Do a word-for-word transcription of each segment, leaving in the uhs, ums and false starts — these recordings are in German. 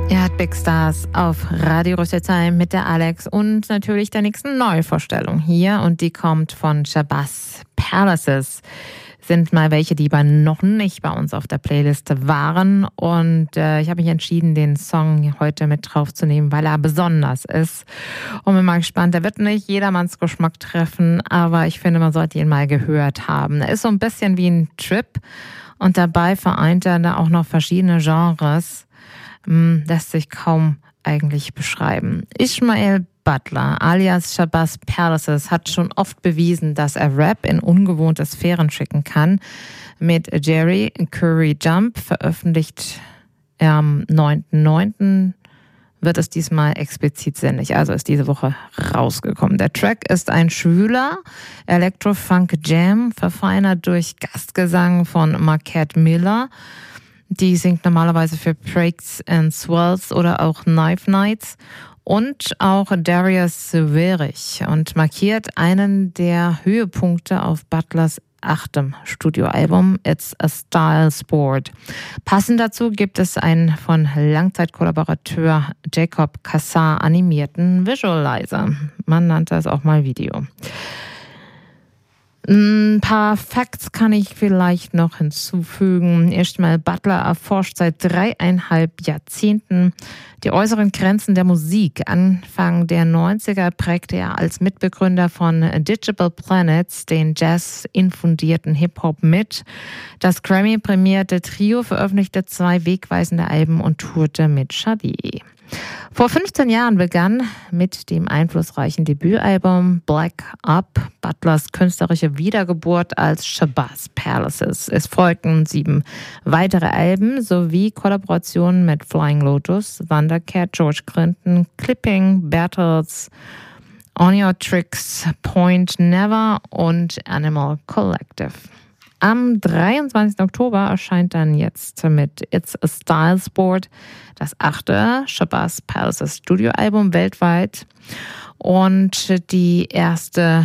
Ihr hört Big Stars auf Radio Rüsselsheim mit der Alex und natürlich der nächsten Neuvorstellung hier. Und die kommt von Shabazz Palaces. Sind mal welche, die aber noch nicht bei uns auf der Playlist waren. Und äh, ich habe mich entschieden, den Song heute mit draufzunehmen, weil er besonders ist. Und bin mal gespannt, der wird nicht jedermanns Geschmack treffen, aber ich finde, man sollte ihn mal gehört haben. Er ist so ein bisschen wie ein Trip und dabei vereint er da auch noch verschiedene Genres. Hm, lässt sich kaum eigentlich beschreiben. Ishmael Butler alias Shabazz Palaces hat schon oft bewiesen, dass er Rap in ungewohnte Sphären schicken kann. Mit Jerry Curry Jump veröffentlicht er am neunten neunten wird es diesmal explizit sinnig, also ist diese Woche rausgekommen. Der Track ist ein schwüler Electro-Funk-Jam, verfeinert durch Gastgesang von Marquette Miller. Die singt normalerweise für Breaks and Swells oder auch Knife Nights. Und auch Darius Verich und markiert einen der Höhepunkte auf Butlers achtem Studioalbum It's a Style Sport. Passend dazu gibt es einen von Langzeitkollaborateur Jacob Kassar animierten Visualizer. Man nannte es auch mal Video. Ein paar Facts kann ich vielleicht noch hinzufügen. Ishmael Butler erforscht seit dreieinhalb Jahrzehnten die äußeren Grenzen der Musik. Anfang der neunziger prägte er als Mitbegründer von Digital Planets den Jazz-infundierten Hip-Hop mit. Das Grammy-prämierte Trio veröffentlichte zwei wegweisende Alben und tourte mit Shadi. Vor fünfzehn Jahren begann mit dem einflussreichen Debütalbum Black Up Butlers künstlerische Wiedergeburt als Shabazz Palaces. Es folgten sieben weitere Alben sowie Kollaborationen mit Flying Lotus, Thundercat, George Clinton, Clipping, Battles, On Your Tricks, Point Never und Animal Collective. Am dreiundzwanzigsten Oktober erscheint dann jetzt mit It's a Style Sport das achte Shabazz Palaces Studioalbum weltweit und die erste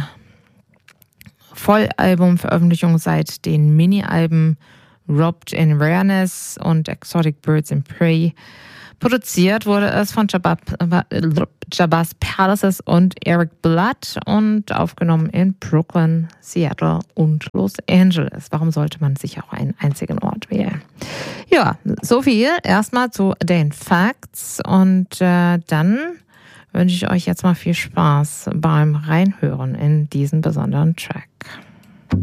Vollalbumveröffentlichung seit den Mini-Alben Robbed in Rareness und Exotic Birds in Prey. Produziert wurde es von Shabazz Palaces und Eric Blood und aufgenommen in Brooklyn, Seattle und Los Angeles. Warum sollte man sich auch einen einzigen Ort wählen? Ja, so viel erstmal zu den Facts und äh, dann wünsche ich euch jetzt mal viel Spaß beim Reinhören in diesen besonderen Track.